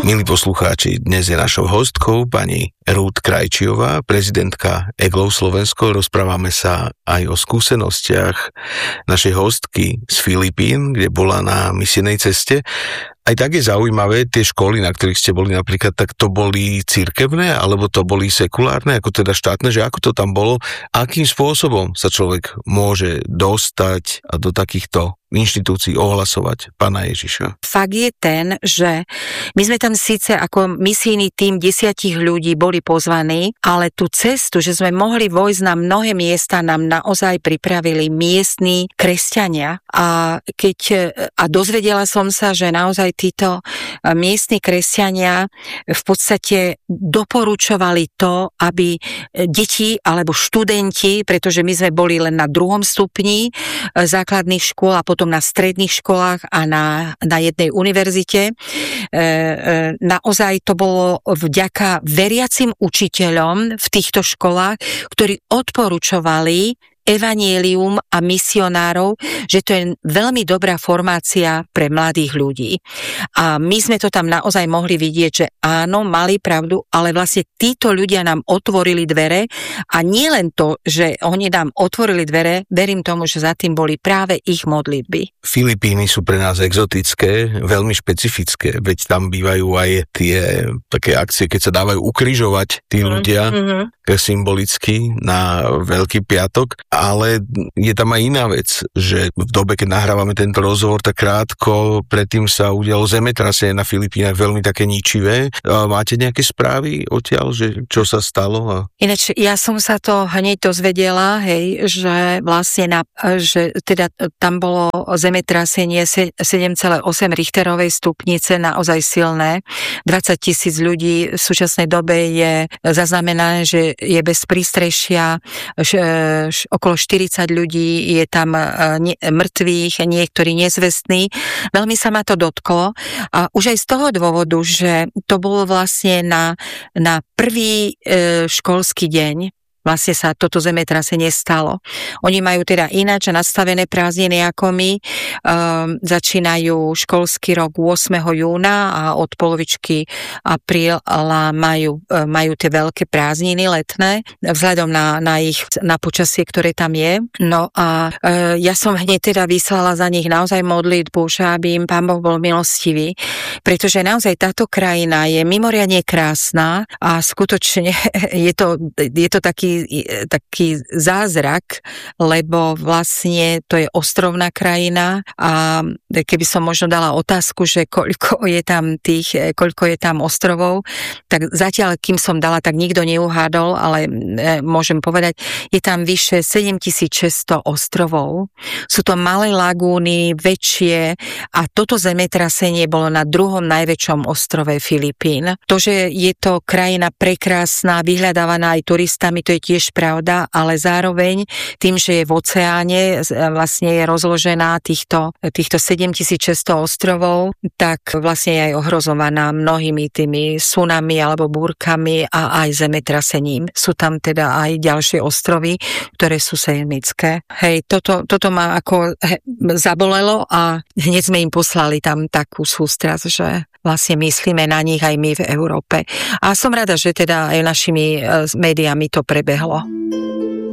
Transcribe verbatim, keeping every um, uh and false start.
Milí poslucháči, dnes je našou hostkou pani Ruth Krajčiová, prezidentka é gé el Slovensko. Rozprávame sa aj o skúsenostiach našej hostky z Filipín, kde bola na misijnej ceste. Aj tak je zaujímavé, tie školy, na ktorých ste boli napríklad, tak to boli cirkevné, alebo to boli sekulárne, ako teda štátne, že ako to tam bolo, akým spôsobom sa človek môže dostať do takýchto inštitúcií ohlasovať Pána Ježiša. Fakt je ten, že my sme tam síce ako misijný tím desiatich ľudí boli pozvaní, ale tú cestu, že sme mohli vojsť na mnohé miesta, nám naozaj pripravili miestni kresťania. A keď a dozvedela som sa, že naozaj títo miestni kresťania v podstate doporučovali to, aby deti alebo študenti, pretože my sme boli len na druhom stupni základných škôl a potom potom na stredných školách a na, na jednej univerzite. E, e, naozaj to bolo vďaka veriacim učiteľom v týchto školách, ktorí odporúčovali evanjelium a misionárov, že to je veľmi dobrá formácia pre mladých ľudí. A my sme to tam naozaj mohli vidieť, že áno, mali pravdu, ale vlastne títo ľudia nám otvorili dvere a nie len to, že oni nám otvorili dvere, verím tomu, že za tým boli práve ich modlitby. Filipíny sú pre nás exotické, veľmi špecifické, veď tam bývajú aj tie také akcie, keď sa dávajú ukrižovať tí ľudia mm-hmm. symbolicky na Veľký piatok. Ale je tam aj iná vec, že v dobe, keď nahrávame tento rozhovor, tak krátko predtým sa udialo zemetrasenie na Filipínach, veľmi také ničivé. Máte nejaké správy odtiaľ, že čo sa stalo? Ináč, ja som sa to hneď dozvedela, hej, že vlastne na, že teda tam bolo zemetrasenie sedem celá osem Richterovej stupnice, naozaj silné. dvadsať tisíc ľudí v súčasnej dobe je zaznamenané, že je bez prístrešia, že okolo štyridsať ľudí je tam ne, mŕtvych, niektorí nezvestní. Veľmi sa ma to dotklo a už aj z toho dôvodu, že to bolo vlastne na, na prvý e, školský deň, vlastne sa toto zemetrasenie stalo. Oni majú teda ináč nastavené prázdniny ako my. Um, začínajú školský rok ôsmeho júna a od polovičky apríla majú, majú tie veľké prázdniny letné vzhľadom na, na ich na počasie, ktoré tam je. No a uh, ja som hneď teda vyslala za nich naozaj modlitbu, že aby im Pán Boh bol milostivý, pretože naozaj táto krajina je mimoriadne krásna a skutočne je to, je to taký taký zázrak, lebo vlastne to je ostrovná krajina a keby som možno dala otázku, že koľko je tam tých, koľko je tam ostrovov, tak zatiaľ, kým som dala, tak nikto neuhádol, ale môžem povedať, je tam vyše sedemtisícšesťsto ostrovov. Sú to malé lagúny, väčšie a toto zemetrasenie bolo na druhom najväčšom ostrove Filipín. To, že je to krajina prekrásna, vyhľadávaná aj turistami, to je tiež pravda, ale zároveň tým, že je v oceáne, vlastne je rozložená týchto, týchto sedemtisícšesťsto ostrovov, tak vlastne je aj ohrozovaná mnohými tými tsunami alebo búrkami a aj zemetrasením. Sú tam teda aj ďalšie ostrovy, ktoré sú seismické. Hej, toto, toto ma ako he, zabolelo a hneď sme im poslali tam takú sústrasť, že vlastne myslíme na nich aj my v Európe. A som rada, že teda aj našimi médiami to prebehlo.